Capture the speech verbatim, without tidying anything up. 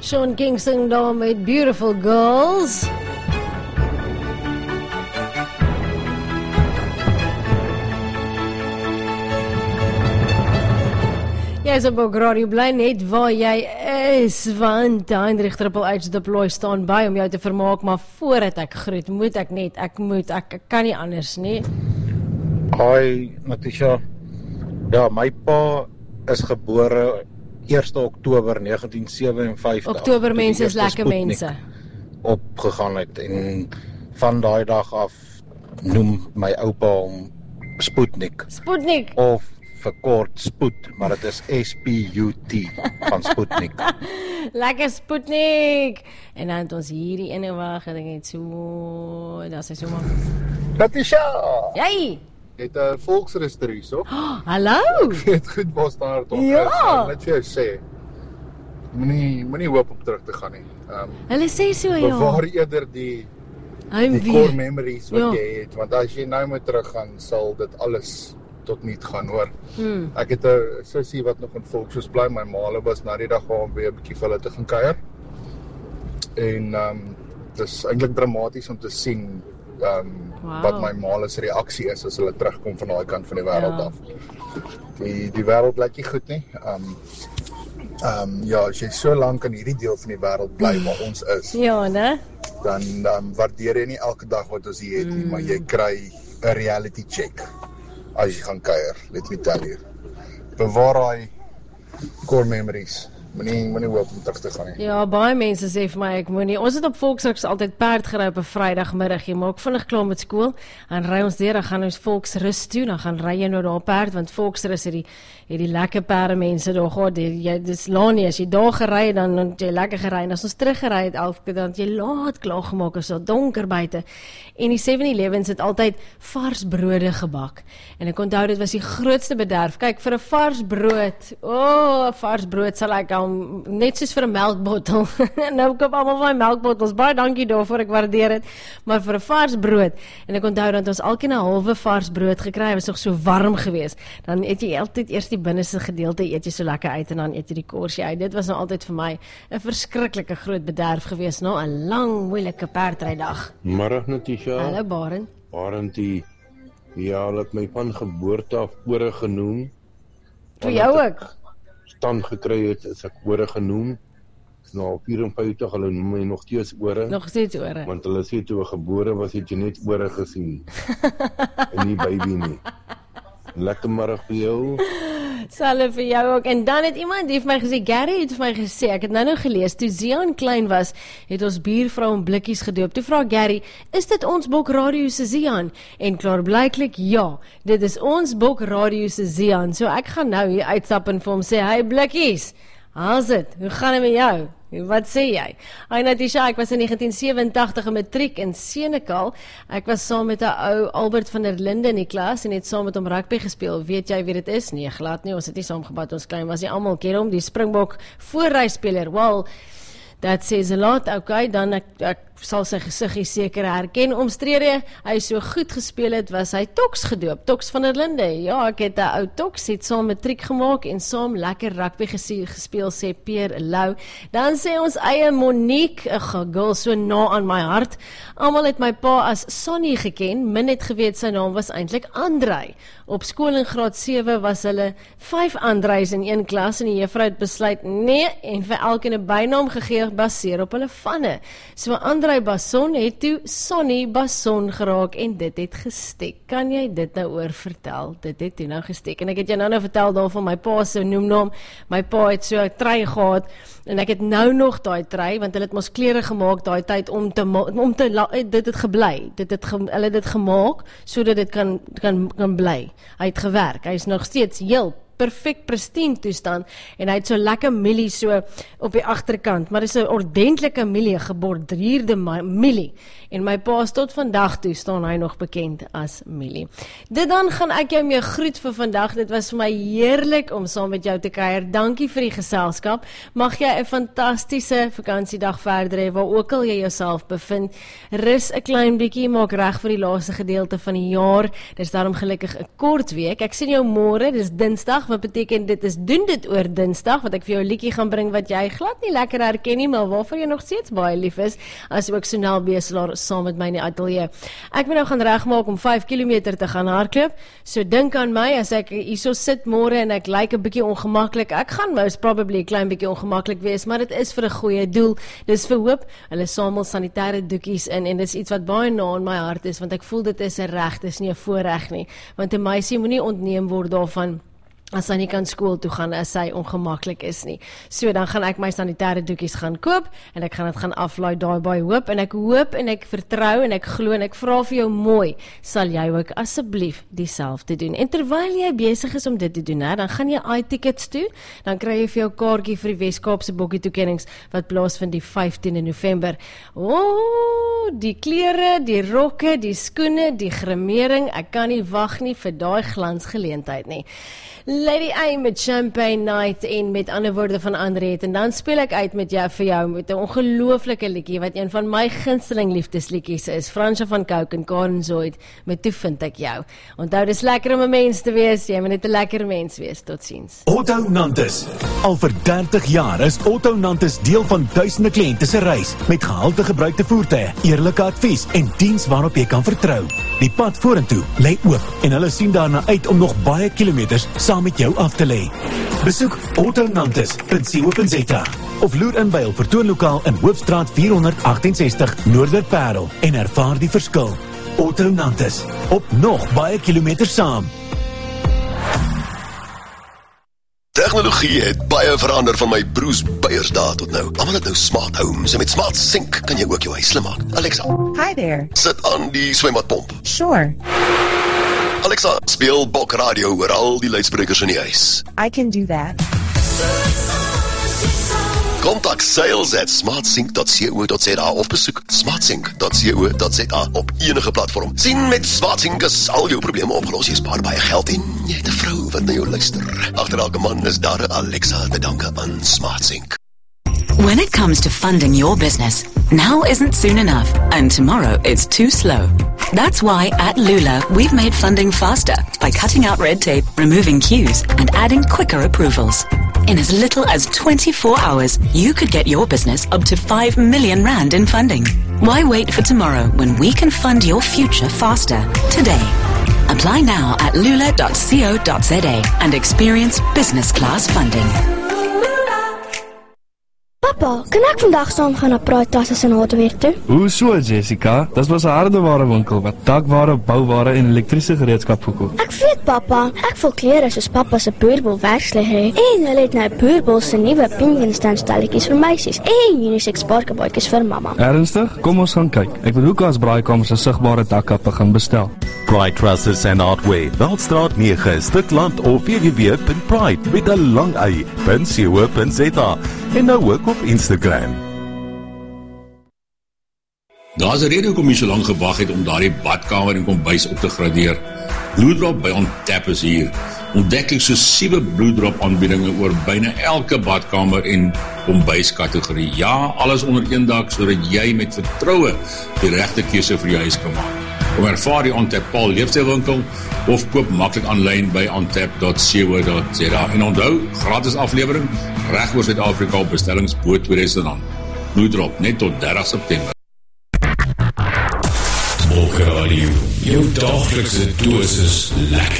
Sean Kingston daar met Beautiful Girls. Jy is op Radio, bly net waar jy is, want Heinrich Triple H deploy staan by om jou te vermaak, maar voordat ek groet, moet ek net, ek moet, ek, ek kan nie anders nie. Hi, Natasha. Ja, my pa is gebore eerste Oktober negentien sewe en vyftig. Oktober mense is lekker mense. Opgegaan het, en van daai dag af noem my oupa hom Sputnik. Sputnik! Of verkort Spoed, maar het is S P U T van Sputnik. Lekker Sputnik! En dan het ons hierdie ene wag, en ek het so, daar is hy so maar. Natasha! Jy! Jy het 'n volksrester hier, so? Oh, hallo! Ek weet goed waar staan het op. Ja! Net vir jou sê, moenie, moenie hoop om terug te gaan nie. Um, Hulle sê so, ja. Bewaar eerder die, die core memories wat ja. jy het, want as jy nou moet teruggaan, sal dit alles tot niet gaan, hoor. Hmm. Ek het 'n sussie wat nog in Volkshuis bly, my ma was na die dag om weer 'n bietjie vir hulle te gaan kuier. En um, dit is eintlik dramaties om te sien um, wow. wat my ma se reaksie is as hulle terugkom van daai kant van die wêreld ja. af. Die die wêreld lyk nie goed nie. Um, um, ja, as jy so lank in hierdie deel van die wêreld bly waar ons is. Ja, né? Dan um, waardeer jy nie elke dag wat ons hier het nie, mm. maar jy kry 'n reality check as jy gaan kuier, let me tell you. Bewaar daai core memories. Moenie moenie hoop om terug te gaan nie. Ja, baie mense sê vir my ek moenie. Ons het op Volksrus altyd perd gery op 'n Vrydagmiddag. Jy maak vinnig klaar met skool, dan ry ons deur, dan gaan ons Volksrus toe, dan gaan ry jy nou daar perd, want Volksrus het die het die lekker perde mense daar gehad. Jy dis laat nie as jy daar gery dan dan jy lekker gery en as ons teruggery het elke dan jy laat klaar gemaak is so donker buite. En die seven elevens het altyd vars brode gebak. En ek onthou dit was die grootste bederf. Kyk, vir 'n vars brood. O, oh, vars brood sal ek um, net soos vir 'n melkbottel. Nou koop almal van melkbottels. Baie dankie daarvoor, ek waardeer dit. Maar vir 'n vars brood. En ek onthou dat ons alkeen 'n halwe vars brood gekry, was nog so warm geweest. Dan eet jy altyd eers die binneste gedeelte eet jy so lekker uit en dan eet jy die korsie uit. Dit was nou altyd vir my 'n verskriklike groot bederf geweest, nou 'n lang moeilike perdrydag. Middag Natasha. Hallo Barend. Barentie. Ja, hulle het my van geboorte af ore genoem. Vir jou ook. Stand gekry het, is ek ore genoem. Is nou vyf en vyftig, hulle noem my nog steeds ore. Nog steeds ore. Want hulle sê toe ek gebore was, het jy net ore gesien. En nie baby nie. Lekker middag vir jou. Sal vir jou ook. En dan het iemand die vir my gesê, Gary het vir my gesê, ek het nou nou gelees, toe Zian klein was, het ons buurvrou om blikkies gedoop. Toe vra Gary, is dit ons Bok Radio se Zian? En klaarblyklik ja, dit is ons Bok Radio se Zian. So ek gaan nou hier uitstap en vir hom sê, hey blikkies, how's dit? Hoe gaan dit met jou? Wat sê jy? Hi Natasha, ek was in negentien sewentig 'n matriek in Senekal. Ek was saam met 'n ou Albert van der Linde in die klas en het saam met hom rugby gespeel. Weet jy wie dit is? Nee, glad nie. Ons het nie saam gebad, ons klein was nie. Almal ken hom, die Springbok voorryspeler. Well, that says a lot. Okay, dan ek, ek sal sy gesiggie seker herken. Omstrede, hy so goed gespeel het, was hy Toks gedoop, Toks van der Linde. Ja, ek het 'n ou Toks, het saam matriek gemaak en saam lekker rugby gespeel, sê Peer Lou. Dan sê ons eie Monique, 'n girl so na aan my hart. Almal het my pa as Sonny geken, min het geweet sy naam was eintlik Andrei. Op skool in graad sewe was hulle vyf Andreis in een klas en die juffrou het besluit nee en vir elkeen 'n bynaam gegee baseer op hulle vanne. So Andrei Basson het toe Sonny Basson geraak en dit het gestek. Kan jy dit nou oor vertel? Dit het toe nou gestek. En ek het jou nou nou vertel daarvan my pa se noemnaam. My pa het so 'n trui gehad en ek het nou nog daai trui want hulle het mos klere gemaak daai tyd om te om te dit het gebly. Dit het ge, hulle het dit gemaak sodat dit kan kan kan bly. Hy het gewerk. Hy is nog steeds heel perfect pristine toestand en hy het so lekker mielie so op die agterkant, maar dis 'n ordentlike mielie, geborduurde mielie en my pa is tot vandag toe staan hy nog bekend as mielie. Dit dan gaan ek jou mee groet vir vandag. Dit was vir my heerlik om saam met jou te kuier. Dankie vir die geselskap. Mag jy 'n fantastiese vakansiedag verder hê waar ook al jy jouself bevind. Rus 'n klein bietjie, maak reg vir die laaste gedeelte van die jaar. Dis daarom gelukkig 'n kort week. Ek sien jou môre, dis Dinsdag wat beteken dit is doen dit oor Dinsdag, wat ek vir jou 'n liedjie gaan bring wat jy glad nie lekker herken nie, maar waarvoor jy nog steeds baie lief is, as ook Sonel Beselaar saam met my in die ateljee. Ek moet nou gaan regmaak om vyf kilometer te gaan hardloop, so dink aan my, as ek hierso sit môre en ek lyk 'n bietjie ongemaklik, ek gaan most probably 'n klein bietjie ongemaklik wees, maar dit is vir 'n goeie doel, dis vir hoop, hulle samel sanitêre doekies in, en dit is iets wat baie na in my hart is, want ek voel dit is 'n reg, dis nie 'n voorreg nie, want 'n meisie moenie ontneem word daarvan, as sy nie kan skool toe gaan, as sy ongemaklik is nie. So, dan gaan ek my sanitêre doekies gaan koop, en ek gaan dit gaan aflaai daar by Hoop, en ek hoop, en ek vertrou, en ek glo, en ek vra vir jou mooi, sal jy ook asseblief dieselfde doen. En terwyl jy besig is om dit te doen, hè, dan gaan jy iTickets toe, dan kry jy vir jou kaartjie vir die Wes-Kaapse Bokkie toekennings, wat plaasvind die vyftiende November. O, oh, die klere, die rokke, die skoene, die grimering, ek kan nie wag nie vir daai glansgeleentheid nie. Lady A met Champagne Night en met ander woorde van Andriette, en dan speel ek uit met jou vir jou met 'n ongelooflike liedjie wat een van my gunsteling liefdesliedjies is, Fransja van Cooke en Karen Zoid met Toe vind ek jou. Onthou, dis lekker om 'n mens te wees, jy moet net 'n lekker mens wees. Totsiens. Otto Nantes. Al vir dertig jaar is Otto Nantes deel van duisende kliënte se reis met gehalte gebruikte voertuie, eerlike advies en diens waarop jy kan vertrou. Die pad vorentoe lê oop en hulle sien daarna uit om nog baie kilometers saam met jou af te lê. Besoek otto nantes punt co punt za of loer in by hul vertoonlokaal in Hoofstraat vierhonderd agtensestig Noorderparel en ervaar die verskil. Otto Nantes, op nog baie kilometers saam. Tegnologie het baie verander van my broers Beiersdae tot nou. Almal het nou smart homes en met smart sink kan jy ook jou huis slim maak. Alexa, hi there. Sit aan die swembadpomp. Sure. Alexa, speel Bok Radio oor al die luidsprekers in die huis. I can do that. Kontak sales at smartsync dot co dot za of besoek smartsync dot co dot za op enige platform. Sien, met SmartSync is al jou probleme opgelos, jy spaar baie geld en jy het 'n vrou wat na jou luister. Agter elke man is daar 'n Alexa te danke aan SmartSync. When it comes to funding your business, now isn't soon enough, and tomorrow is too slow. That's why at Lula, we've made funding faster by cutting out red tape, removing queues, and adding quicker approvals. In as little as twenty-four hours, you could get your business up to five million rand in funding. Why wait for tomorrow when we can fund your future faster today? Apply now at lula dot co dot za and experience business class funding. Papa, kan ek vandag saam gaan na Pride Tasses en Hardware toe? Hoe so, Jessica? Dit was 'n hardeware winkel wat dakware, bouware en elektriese gereedskap verkoop. Ek weet, Papa. Ek voel klere soos Papa se Boerbol werksliggie. En hulle het nou Boerbol se nuwe pinguïnstalletjies vir meisies en unisex parkebootjies vir mamma. Ernstig? Kom ons gaan kyk. Ek wil Hoekas Braaikamer se sigbare dakkappe gaan bestel. Pride Tasses and Hardware, Veldstraat nege, Stikland of w w w punt pride met 'n lang y punt co punt za en nou ook op Instagram. Daar's 'n rede hoekom jy so lank gewag het om daardie badkamer en kombuis op te gradeer. Bloedrop by Ontap is hier. Ontdek eksklusiewe bloedrop aanbiedinge oor byna elke badkamer en kombuiskategorie. Ja, alles onder een dak sodat jy met vertroue die regte keuse vir jou huis kan maak. Kom ervaar die Ontap Paul leefstylwinkel of koop maklik aanlyn by ontap dot co dot za. En onthou, gratis aflewering reg oor Suid-Afrika op bestellings bo tweeduisend rand. Bloedrop net tot dertig September. Bok Radio, jou daglikse dosis lekker.